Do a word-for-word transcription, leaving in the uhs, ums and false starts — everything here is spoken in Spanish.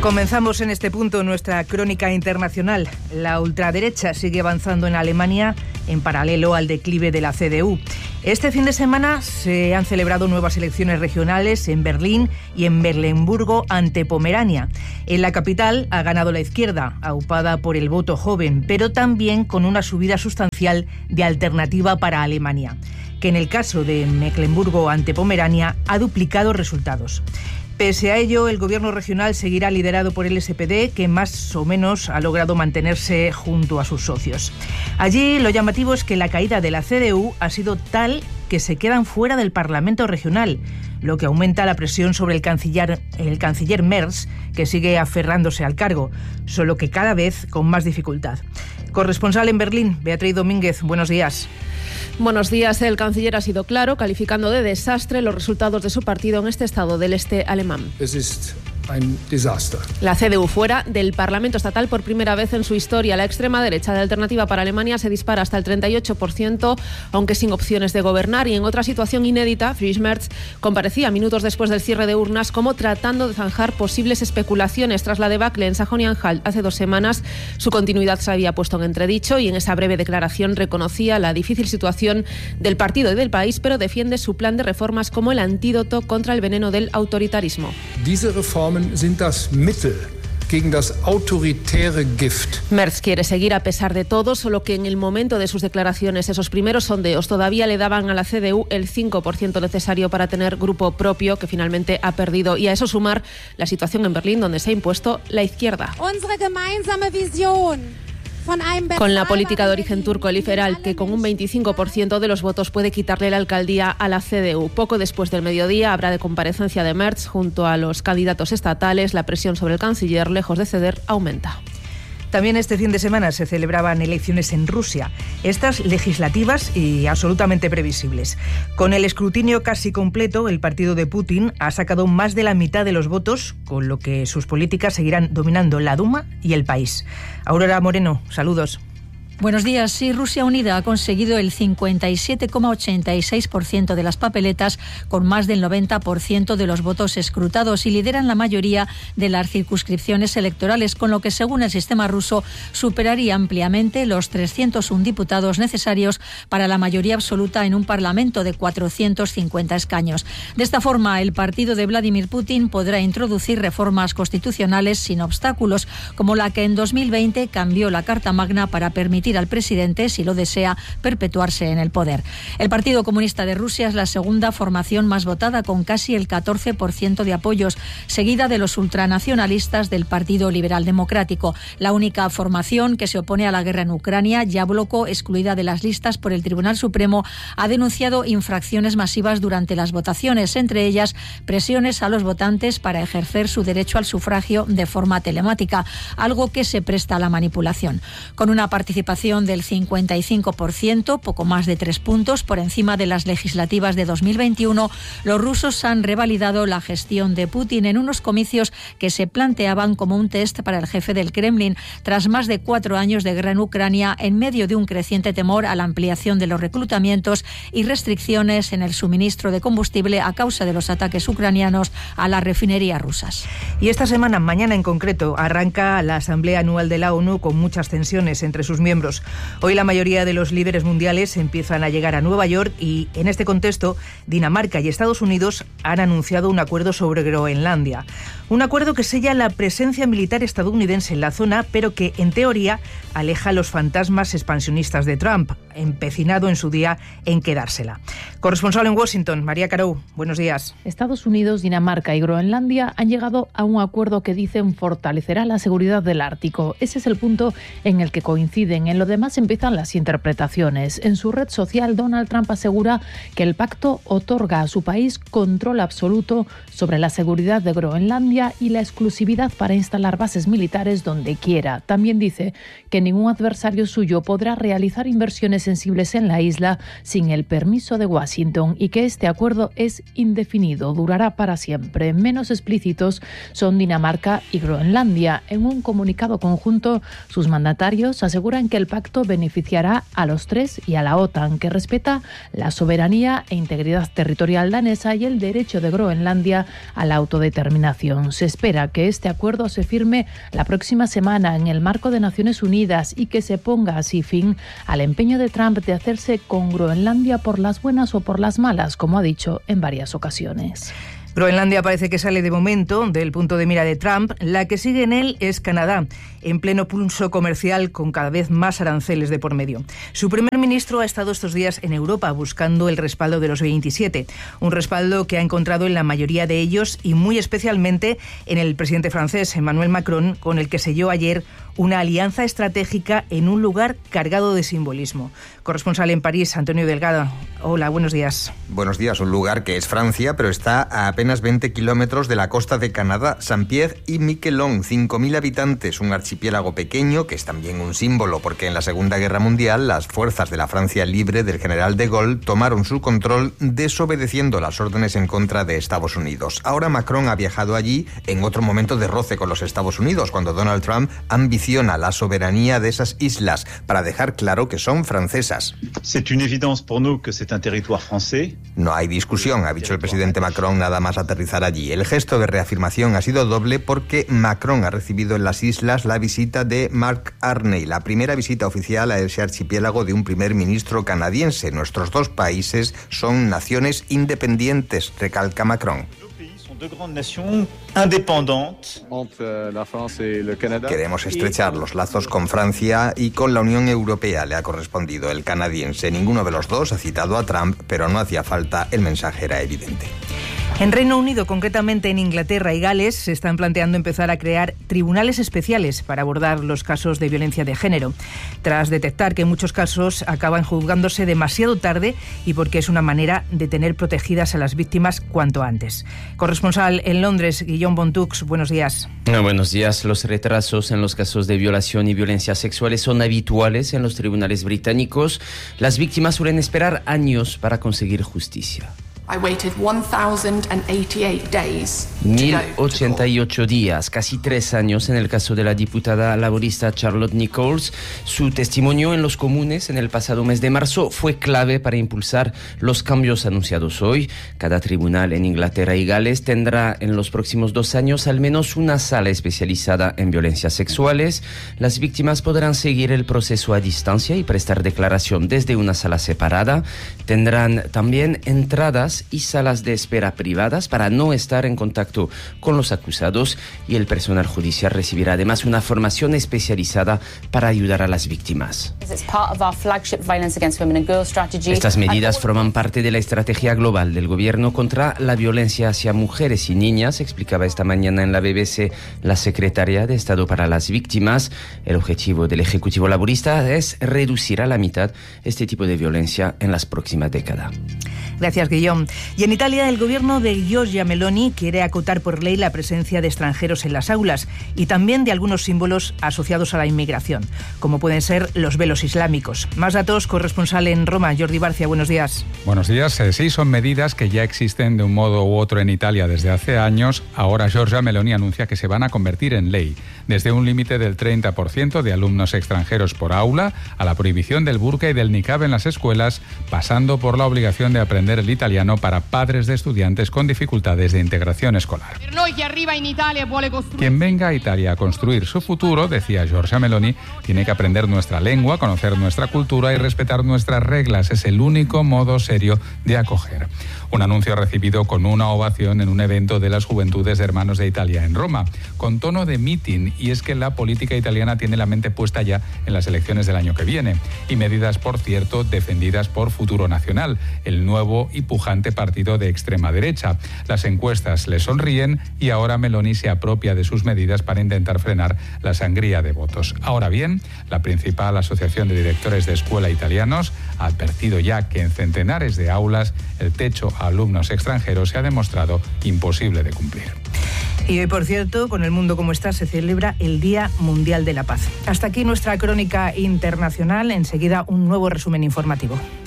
Comenzamos en este punto nuestra crónica internacional. La ultraderecha sigue avanzando en Alemania en paralelo al declive de la C D U. Este fin de semana se han celebrado nuevas elecciones regionales en Berlín y en Mecklemburgo ante Pomerania. En la capital ha ganado la izquierda, aupada por el voto joven, pero también con una subida sustancial de Alternativa para Alemania, que en el caso de Mecklemburgo ante Pomerania ha duplicado resultados. Pese a ello, el gobierno regional seguirá liderado por el S P D, que más o menos ha logrado mantenerse junto a sus socios. Allí lo llamativo es que la caída de la C D U ha sido tal que se quedan fuera del Parlamento regional, lo que aumenta la presión sobre el canciller, el canciller Merz, que sigue aferrándose al cargo, solo que cada vez con más dificultad. Corresponsal en Berlín, Beatriz Domínguez, buenos días. Buenos días. El canciller ha sido claro, calificando de desastre los resultados de su partido en este estado del este alemán. Es ist ein Desaster. La C D U fuera del Parlamento estatal por primera vez en su historia. La extrema derecha de Alternativa para Alemania se dispara hasta el treinta y ocho por ciento, aunque sin opciones de gobernar. Y en otra situación inédita, Friedrich Merz comparecía minutos después del cierre de urnas como tratando de zanjar posibles especulaciones. Tras la debacle en Sajonia-Anhalt hace dos semanas, su continuidad se había puesto en entredicho y en esa breve declaración reconocía la difícil situación del partido y del país, pero defiende su plan de reformas como el antídoto contra el veneno del autoritarismo. Diese Reformen sind das Mittel gegen das autoritäre Gift. Merz quiere seguir a pesar de todo, solo que en el momento de sus declaraciones, esos primeros sondeos todavía le daban a la C D U el cinco por ciento necesario para tener grupo propio, que finalmente ha perdido. Y a eso sumar la situación en Berlín, donde se ha impuesto la izquierda. Unsere gemeinsame Vision. Con la política de origen turco liberal, que con un veinticinco por ciento de los votos puede quitarle la alcaldía a la C D U. Poco después del mediodía habrá de comparecencia de Merz junto a los candidatos estatales. La presión sobre el canciller, lejos de ceder, aumenta. También este fin de semana se celebraban elecciones en Rusia, estas legislativas y absolutamente previsibles. Con el escrutinio casi completo, el partido de Putin ha sacado más de la mitad de los votos, con lo que sus políticas seguirán dominando la Duma y el país. Aurora Moreno, saludos. Buenos días. Sí, Rusia Unida ha conseguido el cincuenta y siete coma ochenta y seis por ciento de las papeletas, con más del noventa por ciento de los votos escrutados, y lideran la mayoría de las circunscripciones electorales, con lo que, según el sistema ruso, superaría ampliamente los trescientos uno diputados necesarios para la mayoría absoluta en un parlamento de cuatrocientos cincuenta escaños. De esta forma, el partido de Vladimir Putin podrá introducir reformas constitucionales sin obstáculos, como la que en dos mil veinte cambió la Carta Magna para permitir al presidente, si lo desea, perpetuarse en el poder. El Partido Comunista de Rusia es la segunda formación más votada, con casi el catorce por ciento de apoyos, seguida de los ultranacionalistas del Partido Liberal Democrático. La única formación que se opone a la guerra en Ucrania, Yabloko, excluida de las listas por el Tribunal Supremo, ha denunciado infracciones masivas durante las votaciones, entre ellas presiones a los votantes para ejercer su derecho al sufragio de forma telemática, algo que se presta a la manipulación. Con una participación del cincuenta y cinco por ciento, poco más de tres puntos por encima de las legislativas de dos mil veintiuno, los rusos han revalidado la gestión de Putin en unos comicios que se planteaban como un test para el jefe del Kremlin, tras más de cuatro años de guerra en Ucrania, en medio de un creciente temor a la ampliación de los reclutamientos y restricciones en el suministro de combustible a causa de los ataques ucranianos a las refinerías rusas. Y esta semana, mañana en concreto, arranca la Asamblea Anual de la ONU con muchas tensiones entre sus miembros. Hoy la mayoría de los líderes mundiales empiezan a llegar a Nueva York y, en este contexto, Dinamarca y Estados Unidos han anunciado un acuerdo sobre Groenlandia. Un acuerdo que sella la presencia militar estadounidense en la zona, pero que, en teoría, aleja los fantasmas expansionistas de Trump, empecinado en su día en quedársela. Corresponsal en Washington, María Carou, buenos días. Estados Unidos, Dinamarca y Groenlandia han llegado a un acuerdo que dicen fortalecerá la seguridad del Ártico. Ese es el punto en el que coinciden. En lo demás empiezan las interpretaciones. En su red social, Donald Trump asegura que el pacto otorga a su país control absoluto sobre la seguridad de Groenlandia y la exclusividad para instalar bases militares donde quiera. También dice que ningún adversario suyo podrá realizar inversiones sensibles en la isla sin el permiso de Washington y que este acuerdo es indefinido, durará para siempre. Menos explícitos son Dinamarca y Groenlandia. En un comunicado conjunto, sus mandatarios aseguran que el pacto beneficiará a los tres y a la OTAN, que respeta la soberanía e integridad territorial danesa y el derecho de Groenlandia a la autodeterminación. Se espera que este acuerdo se firme la próxima semana en el marco de Naciones Unidas y que se ponga así fin al empeño de Trump de hacerse con Groenlandia por las buenas o por las malas, como ha dicho en varias ocasiones. Groenlandia parece que sale de momento del punto de mira de Trump. La que sigue en él es Canadá, en pleno pulso comercial con cada vez más aranceles de por medio. Su primer ministro ha estado estos días en Europa buscando el respaldo de los veintisiete, un respaldo que ha encontrado en la mayoría de ellos y muy especialmente en el presidente francés Emmanuel Macron, con el que selló ayer una alianza estratégica en un lugar cargado de simbolismo. Corresponsal en París, Antonio Delgado. Hola, buenos días. Buenos días. Un lugar que es Francia, pero está a apenas veinte kilómetros de la costa de Canadá, Saint-Pierre y Miquelon, cinco mil habitantes, un archipiélago pequeño que es también un símbolo porque en la Segunda Guerra Mundial las fuerzas de la Francia libre del general de Gaulle tomaron su control desobedeciendo las órdenes en contra de Estados Unidos. Ahora Macron ha viajado allí en otro momento de roce con los Estados Unidos, cuando Donald Trump ambiciona la soberanía de esas islas para dejar claro que son francesas. C'est une évidence pour nous que c'est un territoire français. No hay discusión, ha dicho el presidente Macron nada más aterrizar allí. El gesto de reafirmación ha sido doble porque Macron ha recibido en las islas la visita de Mark Carney, la primera visita oficial a ese archipiélago de un primer ministro canadiense. Nuestros dos países son naciones independientes, recalca Macron. De grandes naciones independientes. Entre la Francia y el Canadá. Queremos estrechar los lazos con Francia y con la Unión Europea, le ha correspondido el canadiense. Ninguno de los dos ha citado a Trump, pero no hacía falta, el mensaje era evidente. En Reino Unido, concretamente en Inglaterra y Gales, se están planteando empezar a crear tribunales especiales para abordar los casos de violencia de género, tras detectar que muchos casos acaban juzgándose demasiado tarde y porque es una manera de tener protegidas a las víctimas cuanto antes. Corresponsal en Londres, Guillaume Bontux, buenos días. No, buenos días. Los retrasos en los casos de violación y violencia sexuales son habituales en los tribunales británicos. Las víctimas suelen esperar años para conseguir justicia. I waited one thousand eighty-eight days. mil ochenta y ocho días, casi tres años en el caso de la diputada laborista Charlotte Nichols. Su testimonio en los comunes en el pasado mes de marzo fue clave para impulsar los cambios anunciados hoy. Cada tribunal en Inglaterra y Gales tendrá en los próximos dos años al menos una sala especializada en violencias sexuales. Las víctimas podrán seguir el proceso a distancia y prestar declaración desde una sala separada. Tendrán también entradas y salas de espera privadas para no estar en contacto con los acusados, y el personal judicial recibirá además una formación especializada para ayudar a las víctimas. Estas medidas forman parte de la estrategia global del gobierno contra la violencia hacia mujeres y niñas, explicaba esta mañana en la B B C la secretaria de Estado para las Víctimas. El objetivo del Ejecutivo laborista es reducir a la mitad este tipo de violencia en las próximas décadas. Gracias, Guillaume. Y en Italia, el gobierno de Giorgia Meloni quiere acotar por ley la presencia de extranjeros en las aulas y también de algunos símbolos asociados a la inmigración, como pueden ser los velos islámicos. Más datos, corresponsal en Roma, Jordi Barcia, buenos días. Buenos días. Sí, son medidas que ya existen de un modo u otro en Italia desde hace años. Ahora Giorgia Meloni anuncia que se van a convertir en ley, desde un límite del treinta por ciento de alumnos extranjeros por aula a la prohibición del burka y del niqab en las escuelas, pasando por la obligación de aprender el italiano para padres de estudiantes con dificultades de integración escolar. Quien venga a Italia a construir su futuro, decía Giorgia Meloni, tiene que aprender nuestra lengua, conocer nuestra cultura y respetar nuestras reglas. Es el único modo serio de acoger. Un anuncio recibido con una ovación en un evento de las Juventudes de Hermanos de Italia en Roma, con tono de mitin, y es que la política italiana tiene la mente puesta ya en las elecciones del año que viene, y medidas, por cierto, defendidas por Futuro Nacional, el nuevo y pujante partido de extrema derecha. Las encuestas le sonríen y ahora Meloni se apropia de sus medidas para intentar frenar la sangría de votos. Ahora bien, la principal asociación de directores de escuela italianos ha advertido ya que en centenares de aulas el techo a alumnos extranjeros se ha demostrado imposible de cumplir. Y hoy, por cierto, con el mundo como está, se celebra el Día Mundial de la Paz. Hasta aquí nuestra crónica internacional. Enseguida un nuevo resumen informativo.